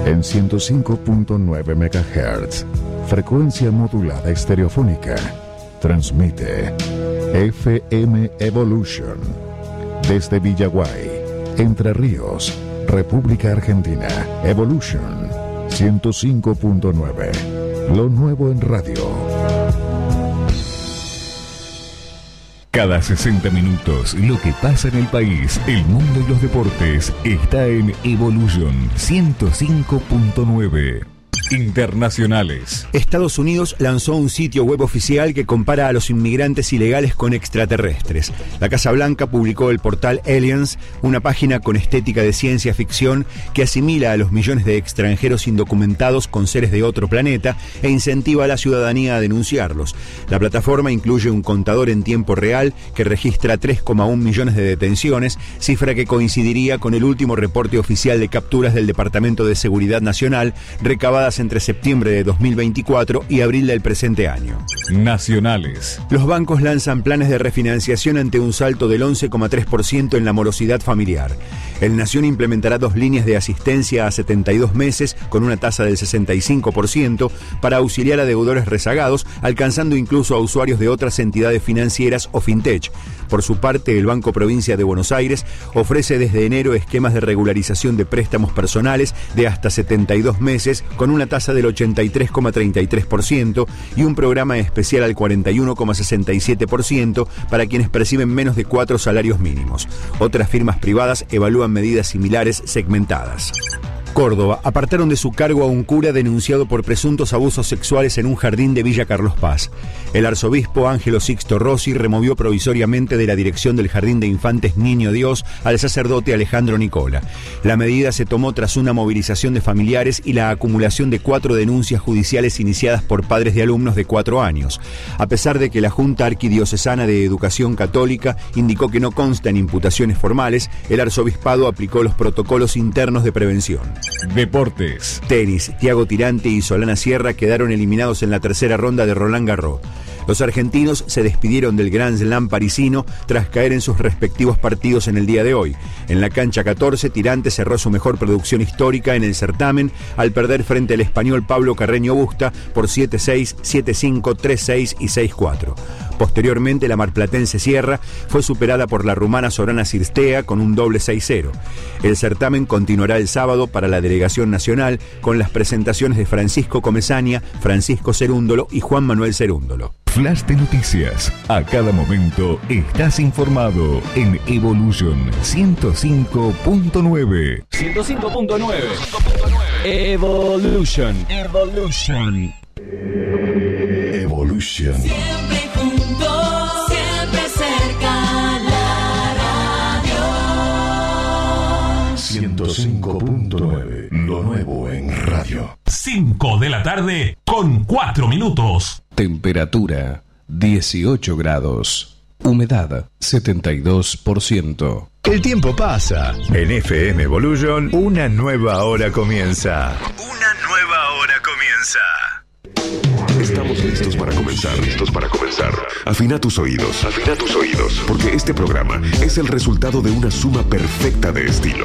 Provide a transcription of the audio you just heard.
en 105.9 MHz, frecuencia modulada estereofónica. Transmite FM Evolution desde Villaguay, Entre Ríos, República Argentina. Evolution 105.9, lo nuevo en radio. Cada 60 minutos, lo que pasa en el país, el mundo y los deportes está en Evolution 105.9. Internacionales. Estados Unidos lanzó un sitio web oficial que compara a los inmigrantes ilegales con extraterrestres. La Casa Blanca publicó el portal Aliens, una página con estética de ciencia ficción que asimila a los millones de extranjeros indocumentados con seres de otro planeta e incentiva a la ciudadanía a denunciarlos. La plataforma incluye un contador en tiempo real que registra 3,1 millones de detenciones, cifra que coincidiría con el último reporte oficial de capturas del Departamento de Seguridad Nacional recabadas entre septiembre de 2024 y abril del presente año. Nacionales. Los bancos lanzan planes de refinanciación ante un salto del 11,3% en la morosidad familiar. El Nación implementará 2 líneas de asistencia a 72 meses con una tasa del 65% para auxiliar a deudores rezagados, alcanzando incluso a usuarios de otras entidades financieras o fintech. Por su parte, el Banco Provincia de Buenos Aires ofrece desde enero esquemas de regularización de préstamos personales de hasta 72 meses con una tasa del 83,33% y un programa especial al 41,67% para quienes perciben menos de 4 salarios mínimos. Otras firmas privadas evalúan medidas similares segmentadas. Córdoba, apartaron de su cargo a un cura denunciado por presuntos abusos sexuales en un jardín de Villa Carlos Paz. El arzobispo Ángelo Sixto Rossi removió provisoriamente de la dirección del Jardín de Infantes Niño Dios al sacerdote Alejandro Nicola. La medida se tomó tras una movilización de familiares y la acumulación de 4 denuncias judiciales iniciadas por padres de alumnos de 4 años. A pesar de que la Junta Arquidiocesana de Educación Católica indicó que no constan imputaciones formales, el arzobispado aplicó los protocolos internos de prevención. Deportes. Tenis. Thiago Tirante y Solana Sierra quedaron eliminados en la tercera ronda de Roland Garros. Los argentinos se despidieron del Grand Slam parisino tras caer en sus respectivos partidos en el día de hoy. En la cancha 14, Tirante cerró su mejor producción histórica en el certamen al perder frente al español Pablo Carreño Busta por 7-6, 7-5, 3-6 y 6-4. Posteriormente, la marplatense Sierra fue superada por la rumana Sorana Cirstea con un doble 6-0. El certamen continuará el sábado para la delegación nacional con las presentaciones de Francisco Comesaña, Francisco Cerúndolo y Juan Manuel Cerúndolo. Flash de noticias. A cada momento estás informado en Evolution 105.9. 105.9. Evolution. Evolution. Evolution. Siempre juntos, siempre cerca, la radio. 105.9, lo nuevo en radio. 5 de la tarde con 4 minutos. Temperatura 18 grados. Humedad 72%. El tiempo pasa. En FM Evolution, una nueva hora comienza. Una nueva hora comienza. Estamos listos para comenzar. Afina tus oídos, porque este programa es el resultado de una suma perfecta de estilo.